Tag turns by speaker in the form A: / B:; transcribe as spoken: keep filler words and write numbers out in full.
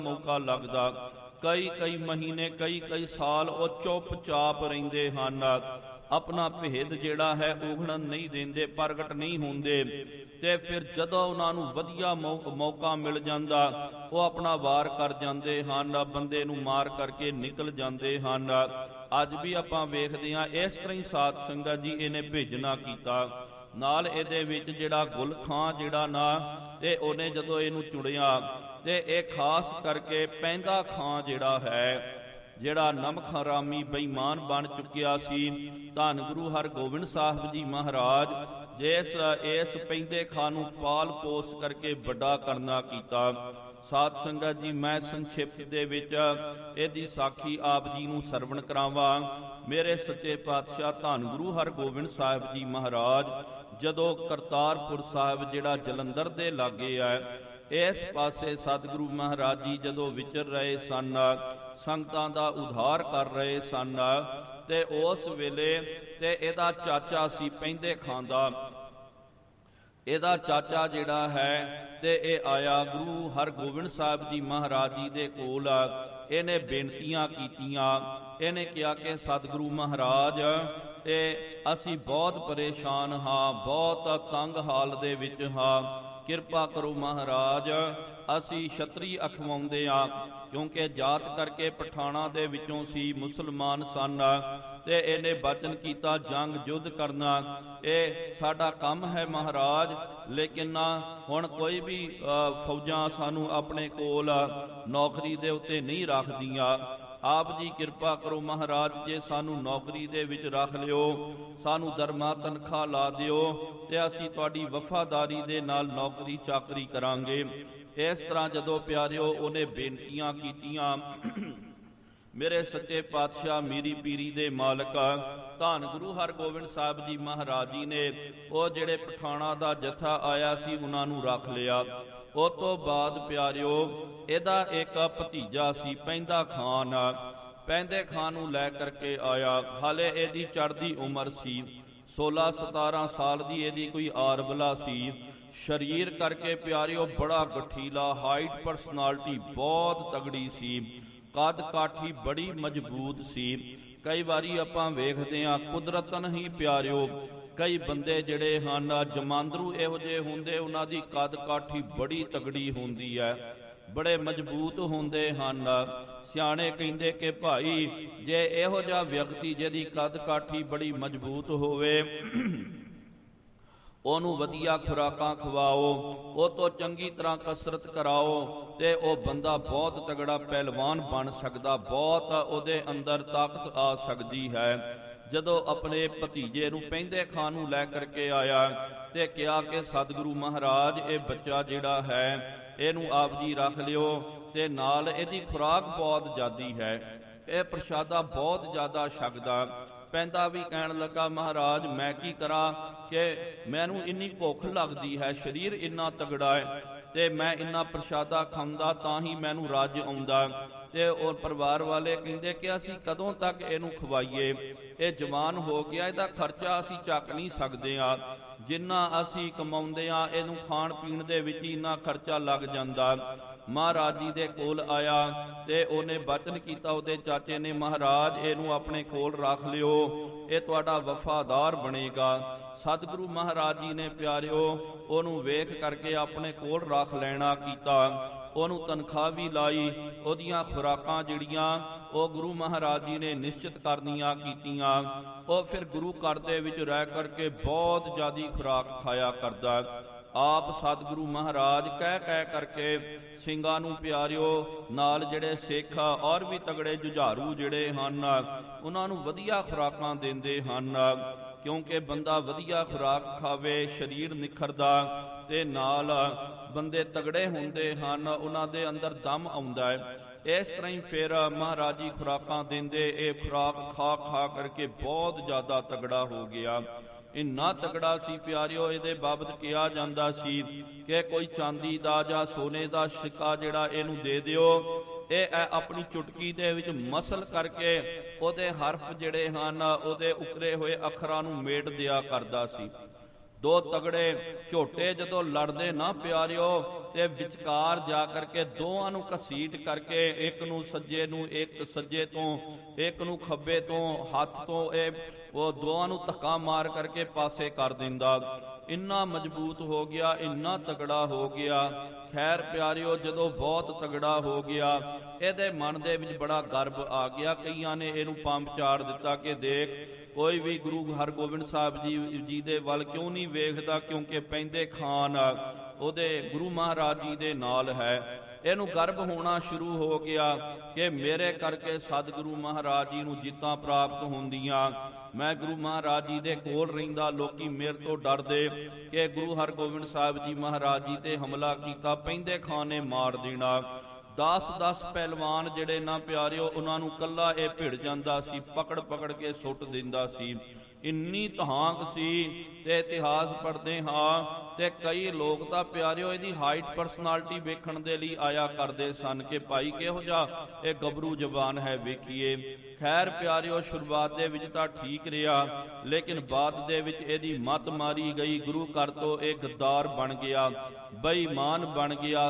A: ਮੌਕਾ ਲੱਗਦਾ। ਕਈ ਕਈ ਮਹੀਨੇ ਕਈ ਕਈ ਸਾਲ ਉਹ ਚੁੱਪ ਚਾਪ ਰਹਿੰਦੇ ਹਨ, ਆਪਣਾ ਭੇਦ ਜਿਹੜਾ ਹੈ ਉਘੜਨ ਨਹੀਂ ਦਿੰਦੇ, ਪ੍ਰਗਟ ਨਹੀਂ ਹੁੰਦੇ। ਤੇ ਫਿਰ ਜਦੋਂ ਉਹਨਾਂ ਨੂੰ ਵਧੀਆ ਮੌਕਾ ਮਿਲ ਜਾਂਦਾ ਉਹ ਆਪਣਾ ਵਾਰ ਕਰ ਜਾਂਦੇ ਹਨ, ਬੰਦੇ ਨੂੰ ਮਾਰ ਕਰਕੇ ਨਿਕਲ ਜਾਂਦੇ ਹਨ। ਅੱਜ ਵੀ ਆਪਾਂ ਵੇਖਦੇ ਹਾਂ ਇਸ ਤਰ੍ਹਾਂ ਹੀ ਸਾਧ ਸੰਗਤ ਜੀ ਇਹਨੇ ਭੇਜਣਾ ਕੀਤਾ। ਨਾਲ ਇਹਦੇ ਵਿੱਚ ਜਿਹੜਾ ਗੁਲ ਖਾਂ ਜਿਹੜਾ ਨਾ ਤੇ ਉਹਨੇ ਜਦੋਂ ਇਹਨੂੰ ਚੁਣਿਆ ਤੇ ਇਹ ਖਾਸ ਕਰਕੇ ਪੈਂਦਾ ਖਾਂ ਜਿਹੜਾ ਹੈ, ਜਿਹੜਾ ਨਮਕ ਹਰਾਮੀ ਬੇਈਮਾਨ ਬਣ ਚੁੱਕਿਆ ਸੀ, ਧੰਨ ਗੁਰੂ ਹਰਗੋਬਿੰਦ ਸਾਹਿਬ ਜੀ ਮਹਾਰਾਜ ਜਿਸ ਇਸ ਪੈਂਦੇ ਖਾਂ ਨੂੰ ਪਾਲ ਪੋਸ ਕਰਕੇ ਵੱਡਾ ਕਰਨਾ ਕੀਤਾ। ਸਾਧ ਸੰਗਤ ਜੀ ਮੈਂ ਸੰਖਿਪਤ ਦੇ ਵਿੱਚ ਇਹਦੀ ਸਾਖੀ ਆਪ ਜੀ ਨੂੰ ਸਰਵਣ ਕਰਾਵਾਂ। ਮੇਰੇ ਸੱਚੇ ਪਾਤਸ਼ਾਹ ਧੰਨ ਗੁਰੂ ਹਰਗੋਬਿੰਦ ਸਾਹਿਬ ਜੀ ਮਹਾਰਾਜ ਜਦੋਂ ਕਰਤਾਰਪੁਰ ਸਾਹਿਬ ਜਿਹੜਾ ਜਲੰਧਰ ਦੇ ਲਾਗੇ ਹੈ ਇਸ ਪਾਸੇ ਸਤਿਗੁਰੂ ਮਹਾਰਾਜ ਜੀ ਜਦੋਂ ਵਿਚਰ ਰਹੇ ਸਨ, ਸੰਗਤਾਂ ਦਾ ਉਧਾਰ ਕਰ ਰਹੇ ਸਨ, ਤੇ ਉਸ ਵੇਲੇ ਤੇ ਇਹਦਾ ਚਾਚਾ ਸੀ ਪੈਂਦੇ ਖਾਂ ਦਾ, ਇਹਦਾ ਚਾਚਾ ਜਿਹੜਾ ਹੈ ਤੇ ਇਹ ਆਇਆ ਗੁਰੂ ਹਰਗੋਬਿੰਦ ਸਾਹਿਬ ਜੀ ਮਹਾਰਾਜ ਜੀ ਦੇ ਕੋਲ। ਇਹਨੇ ਬੇਨਤੀਆਂ ਕੀਤੀਆਂ, ਇਹਨੇ ਕਿਹਾ ਕਿ ਸਤਿਗੁਰੂ ਮਹਾਰਾਜ ਤੇ ਅਸੀਂ ਬਹੁਤ ਪਰੇਸ਼ਾਨ ਹਾਂ, ਬਹੁਤ ਤੰਗ ਹਾਲ ਦੇ ਵਿੱਚ ਹਾਂ, ਕਿਰਪਾ ਕਰੋ ਮਹਾਰਾਜ, ਅਸੀਂ ਛਤਰੀ ਅਖਵਾਉਂਦੇ ਆ, ਕਿਉਂਕਿ ਜਾਤ ਕਰਕੇ ਪਠਾਣਾ ਦੇ ਵਿੱਚੋਂ ਸੀ, ਮੁਸਲਮਾਨ ਸਨ, ਤੇ ਇਹਨੇ ਬਚਨ ਕੀਤਾ ਜੰਗ ਯੁੱਧ ਕਰਨਾ ਇਹ ਸਾਡਾ ਕੰਮ ਹੈ ਮਹਾਰਾਜ, ਲੇਕਿਨ ਹੁਣ ਕੋਈ ਵੀ ਫੌਜਾਂ ਸਾਨੂੰ ਆਪਣੇ ਕੋਲ ਨੌਕਰੀ ਦੇ ਉੱਤੇ ਨਹੀਂ ਰੱਖਦੀਆਂ। ਆਪ ਜੀ ਕਿਰਪਾ ਕਰੋ ਮਹਾਰਾਜ, ਜੇ ਸਾਨੂੰ ਨੌਕਰੀ ਦੇ ਵਿੱਚ ਰੱਖ ਲਿਓ, ਸਾਨੂੰ ਦਰਮਾ ਤਨਖਾਹ ਲਾ ਦਿਓ ਤੇ ਅਸੀਂ ਤੁਹਾਡੀ ਵਫਾਦਾਰੀ ਦੇ ਨਾਲ ਨੌਕਰੀ ਚਾਕਰੀ ਕਰਾਂਗੇ। ਇਸ ਤਰ੍ਹਾਂ ਜਦੋਂ ਪਿਆਰਿਓ ਉਹਨੇ ਬੇਨਤੀਆਂ ਕੀਤੀਆਂ, ਮੇਰੇ ਸੱਚੇ ਪਾਤਸ਼ਾਹ ਮੀਰੀ ਪੀਰੀ ਦੇ ਮਾਲਕ ਧੰਨ ਗੁਰੂ ਹਰਗੋਬਿੰਦ ਸਾਹਿਬ ਜੀ ਮਹਾਰਾਜ ਜੀ ਨੇ ਉਹ ਜਿਹੜੇ ਪਠਾਣਾ ਦਾ ਜਥਾ ਆਇਆ ਸੀ ਉਹਨਾਂ ਨੂੰ ਰੱਖ ਲਿਆ। ਉਸ ਤੋਂ ਬਾਅਦ ਪਿਆਰਿਓ ਇਹਦਾ ਇੱਕ ਭਤੀਜਾ ਸੀ ਪੈਂਦਾ ਖਾਨ, ਪੈਂਦੇ ਖਾਨ ਨੂੰ ਲੈ ਕਰਕੇ ਆਇਆ। ਹਾਲੇ ਇਹਦੀ ਚੜ੍ਹਦੀ ਉਮਰ ਸੀ, ਸੋਲਾਂ ਸਤਾਰਾਂ ਸਾਲ ਦੀ ਇਹਦੀ ਕੋਈ ਆਰਬਲਾ ਸੀ। ਸਰੀਰ ਕਰਕੇ ਪਿਆਰਿਓ ਬੜਾ ਗਠੀਲਾ, ਹਾਈਟ ਪਰਸਨੈਲਿਟੀ ਬਹੁਤ ਤਗੜੀ ਸੀ, ਕੱਦ ਕਾਠੀ ਬੜੀ ਮਜ਼ਬੂਤ ਸੀ। ਕਈ ਵਾਰੀ ਆਪਾਂ ਵੇਖਦੇ ਹਾਂ ਕੁਦਰਤਨ ਹੀ ਪਿਆਰਿਓ ਕਈ ਬੰਦੇ ਜਿਹੜੇ ਹਨ ਜਮਾਂਦਰੂ ਇਹੋ ਜਿਹੇ ਹੁੰਦੇ, ਉਹਨਾਂ ਦੀ ਕੱਦ ਕਾਠੀ ਬੜੀ ਤਗੜੀ ਹੁੰਦੀ ਹੈ, ਬੜੇ ਮਜ਼ਬੂਤ ਹੁੰਦੇ ਹਨ। ਸਿਆਣੇ ਕਹਿੰਦੇ ਕਿ ਭਾਈ ਜੇ ਇਹੋ ਜਿਹਾ ਵਿਅਕਤੀ ਜਿਹਦੀ ਕੱਦ ਕਾਠੀ ਬੜੀ ਮਜ਼ਬੂਤ ਹੋਵੇ ਉਹਨੂੰ ਵਧੀਆ ਖੁਰਾਕਾਂ ਖਵਾਓ, ਉਹ ਤੋਂ ਚੰਗੀ ਤਰ੍ਹਾਂ ਕਸਰਤ ਕਰਾਓ ਤੇ ਉਹ ਬੰਦਾ ਬਹੁਤ ਤਗੜਾ ਪਹਿਲਵਾਨ ਬਣ ਸਕਦਾ, ਬਹੁਤ ਉਹਦੇ ਅੰਦਰ ਤਾਕਤ ਆ ਸਕਦੀ ਹੈ। ਜਦੋਂ ਆਪਣੇ ਭਤੀਜੇ ਨੂੰ ਪੈਂਦੇ ਖਾਨ ਨੂੰ ਲੈ ਕਰਕੇ ਆਇਆ ਤੇ ਕਿਹਾ ਕਿ ਸਤਿਗੁਰੂ ਮਹਾਰਾਜ ਇਹ ਬੱਚਾ ਜਿਹੜਾ ਹੈ ਇਹਨੂੰ ਆਪ ਜੀ ਰੱਖ ਲਿਓ ਤੇ ਨਾਲ ਇਹਦੀ ਖੁਰਾਕ ਬਹੁਤ ਜ਼ਿਆਦੀ ਹੈ, ਇਹ ਪ੍ਰਸ਼ਾਦਾ ਬਹੁਤ ਜ਼ਿਆਦਾ ਛਕਦਾ। ਪੈਂਦਾ ਵੀ ਕਹਿਣ ਲੱਗਾ ਮਹਾਰਾਜ ਮੈਂ ਕੀ ਕਰਾਂ ਕਿ ਮੈਨੂੰ ਇੰਨੀ ਭੁੱਖ ਲੱਗਦੀ ਹੈ, ਸਰੀਰ ਇੰਨਾ ਤਗੜਾ ਹੈ ਤੇ ਮੈਂ ਇੰਨਾ ਪ੍ਰਸ਼ਾਦਾ ਖਾਂਦਾ ਤਾਂ ਹੀ ਮੈਨੂੰ ਰੱਜ ਆਉਂਦਾ। ਤੇ ਉਹ ਪਰਿਵਾਰ ਵਾਲੇ ਕਹਿੰਦੇ ਕਿ ਅਸੀਂ ਕਦੋਂ ਤੱਕ ਇਹਨੂੰ ਖਵਾਈਏ, ਇਹ ਜਵਾਨ ਹੋ ਗਿਆ, ਇਹਦਾ ਖਰਚਾ ਅਸੀਂ ਚੱਕ ਨਹੀਂ ਸਕਦੇ ਆ, ਜਿੰਨਾ ਅਸੀਂ ਕਮਾਉਂਦੇ ਆ ਇਹਨੂੰ ਖਾਣ ਪੀਣ ਦੇ ਵਿੱਚ ਇੰਨਾ ਖਰਚਾ ਲੱਗ ਜਾਂਦਾ। ਮਹਾਰਾਜ ਜੀ ਦੇ ਕੋਲ ਆਇਆ ਤੇ ਉਹਨੇ ਬਚਨ ਕੀਤਾ ਉਹਦੇ ਚਾਚੇ ਨੇ, ਮਹਾਰਾਜ ਇਹਨੂੰ ਆਪਣੇ ਕੋਲ ਰੱਖ ਲਿਓ, ਇਹ ਤੁਹਾਡਾ ਵਫਾਦਾਰ ਬਣੇਗਾ। ਸਤਿਗੁਰੂ ਮਹਾਰਾਜ ਜੀ ਨੇ ਪਿਆਰਿਓ ਉਹਨੂੰ ਵੇਖ ਕਰਕੇ ਆਪਣੇ ਕੋਲ ਰੱਖ ਲੈਣਾ ਕੀਤਾ, ਉਹਨੂੰ ਤਨਖਾਹ ਵੀ ਲਾਈ, ਉਹਦੀਆਂ ਖੁਰਾਕਾਂ ਜਿਹੜੀਆਂ ਉਹ ਗੁਰੂ ਮਹਾਰਾਜ ਜੀ ਨੇ ਨਿਸ਼ਚਿਤ ਕਰਨੀਆਂ ਕੀਤੀਆਂ। ਉਹ ਫਿਰ ਗੁਰੂ ਘਰ ਦੇ ਵਿੱਚ ਰਹਿ ਕਰਕੇ ਬਹੁਤ ਜ਼ਿਆਦੀ ਖੁਰਾਕ ਖਾਇਆ ਕਰਦਾ। ਆਪ ਸਤਿਗੁਰੂ ਮਹਾਰਾਜ ਕਹਿ ਕਹਿ ਕਰਕੇ ਸਿੰਘਾਂ ਨੂੰ ਪਿਆਰਿਓ ਨਾਲ ਜਿਹੜੇ ਸਿੱਖ ਔਰ ਵੀ ਤਗੜੇ ਜੁਝਾਰੂ ਜਿਹੜੇ ਹਨ ਉਹਨਾਂ ਨੂੰ ਵਧੀਆ ਖੁਰਾਕਾਂ ਦਿੰਦੇ ਹਨ, ਕਿਉਂਕਿ ਬੰਦਾ ਵਧੀਆ ਖੁਰਾਕ ਖਾਵੇ ਸਰੀਰ ਨਿਖਰਦਾ ਤੇ ਨਾਲ ਬੰਦੇ ਤਗੜੇ ਹੁੰਦੇ ਹਨ, ਉਹਨਾਂ ਦੇ ਅੰਦਰ ਦਮ ਆਉਂਦਾ ਹੈ। ਇਸ ਤਰ੍ਹਾਂ ਹੀ ਫਿਰ ਮਹਾਰਾਜ ਜੀ ਖੁਰਾਕਾਂ ਦਿੰਦੇ, ਇਹ ਖੁਰਾਕ ਖਾ ਖਾ ਕਰਕੇ ਬਹੁਤ ਜ਼ਿਆਦਾ ਤਗੜਾ ਹੋ ਗਿਆ। ਇੰਨਾ ਤਗੜਾ ਸੀ ਪਿਆਰਿਓ ਇਹਦੇ ਬਾਬਤ ਕਿਹਾ ਜਾਂਦਾ ਸੀ ਕਿ ਕੋਈ ਚਾਂਦੀ ਦਾ ਜਾਂ ਸੋਨੇ ਦਾ ਸਿੱਕਾ ਜਿਹੜਾ ਇਹਨੂੰ ਦੇ ਦਿਓ, ਇਹ ਆਪਣੀ ਚੁਟਕੀ ਦੇ ਵਿੱਚ ਮਸਲ ਕਰਕੇ ਉਹਦੇ ਹਰਫ ਜਿਹੜੇ ਹਨ ਉਹਦੇ ਉਕਰੇ ਹੋਏ ਅੱਖਰਾਂ ਨੂੰ ਮੇਟ ਦਿਆ ਕਰਦਾ ਸੀ। ਦੋ ਤਗੜੇ ਝੋਟੇ ਜਦੋਂ ਲੜਦੇ ਨਾ ਪਿਆਰਿਓ, ਤੇ ਵਿਚਕਾਰ ਜਾ ਕਰਕੇ ਦੋਵਾਂ ਨੂੰ ਘਸੀਟ ਕਰਕੇ, ਇੱਕ ਨੂੰ ਸੱਜੇ ਨੂੰ, ਇੱਕ ਸੱਜੇ ਤੋਂ, ਇੱਕ ਨੂੰ ਖੱਬੇ ਤੋਂ, ਹੱਥ ਤੋਂ, ਇਹ ਉਹ ਦੋਵਾਂ ਨੂੰ ਧੱਕਾ ਮਾਰ ਕਰਕੇ ਪਾਸੇ ਕਰ ਦਿੰਦਾ। ਇੰਨਾ ਮਜ਼ਬੂਤ ਹੋ ਗਿਆ, ਇੰਨਾ ਤਗੜਾ ਹੋ ਗਿਆ। ਖੈਰ ਪਿਆਰਿਓ, ਜਦੋਂ ਬਹੁਤ ਤਗੜਾ ਹੋ ਗਿਆ, ਇਹਦੇ ਮਨ ਦੇ ਵਿੱਚ ਬੜਾ ਗਰਵ ਆ ਗਿਆ। ਕਈਆਂ ਨੇ ਇਹਨੂੰ ਪੰਪ ਚਾੜ ਦਿੱਤਾ ਕਿ ਦੇਖ, ਕੋਈ ਵੀ ਗੁਰੂ ਹਰਗੋਬਿੰਦ ਸਾਹਿਬ ਜੀ ਜੀ ਦੇ ਵੱਲ ਕਿਉਂ ਨਹੀਂ ਵੇਖਦਾ, ਕਿਉਂਕਿ ਪੈਂਦੇ ਖਾਨ ਉਹਦੇ ਗੁਰੂ ਮਹਾਰਾਜ ਜੀ ਦੇ ਨਾਲ ਹੈ। ਇਹਨੂੰ ਗਰਭ ਹੋਣਾ ਸ਼ੁਰੂ ਹੋ ਗਿਆ ਕਿ ਮੇਰੇ ਕਰਕੇ ਸਤਿਗੁਰੂ ਮਹਾਰਾਜ ਜੀ ਨੂੰ ਜਿੱਤਾਂ ਪ੍ਰਾਪਤ ਹੁੰਦੀਆਂ। ਮੈਂ ਗੁਰੂ ਮਹਾਰਾਜ ਜੀ ਦੇ ਕੋਲ ਰਹਿੰਦਾ, ਲੋਕੀ ਮੇਰੇ ਤੋਂ ਡਰਦੇ ਕਿ ਗੁਰੂ ਹਰਗੋਬਿੰਦ ਸਾਹਿਬ ਜੀ ਮਹਾਰਾਜ ਜੀ ਤੇ ਹਮਲਾ ਕੀਤਾ, ਪੈਂਦੇ ਖਾਨ ਨੇ ਮਾਰ ਦੇਣਾ। ਦਸ ਦਸ ਪਹਿਲਵਾਨ ਜਿਹੜੇ ਨਾ ਪਿਆਰਿਓ, ਉਹਨਾਂ ਨੂੰ ਕੱਲਾ ਇਹ ਭਿੜ ਜਾਂਦਾ ਸੀ, ਪਕੜ ਪਕੜ ਕੇ ਸੁੱਟ ਦਿੰਦਾ ਸੀ। ਇੰਨੀ ਧਾਂਕ ਸੀ। ਤੇ ਇਤਿਹਾਸ ਪੜ੍ਹਦੇ ਹਾਂ ਤੇ ਕਈ ਲੋਕ ਤਾਂ ਪਿਆਰਿਓ ਇਹਦੀ ਹਾਈਟ ਪਰਸਨੈਲਿਟੀ ਵੇਖਣ ਦੇ ਲਈ ਆਇਆ ਕਰਦੇ ਸਨ ਕਿ ਭਾਈ ਕਿਹੋ ਜਿਹਾ ਇਹ ਗੱਭਰੂ ਜਵਾਨ ਹੈ, ਵੇਖੀਏ। ਖੈਰ ਪਿਆਰਿਓ, ਸ਼ੁਰੂਆਤ ਦੇ ਵਿੱਚ ਤਾਂ ਠੀਕ ਰਿਹਾ, ਲੇਕਿਨ ਬਾਅਦ ਦੇ ਵਿੱਚ ਇਹਦੀ ਮੱਤ ਮਾਰੀ ਗਈ। ਗੁਰੂ ਘਰ ਤੋਂ ਇਹ ਗੱਦਾਰ ਬਣ ਗਿਆ, ਬੇਈਮਾਨ ਬਣ ਗਿਆ,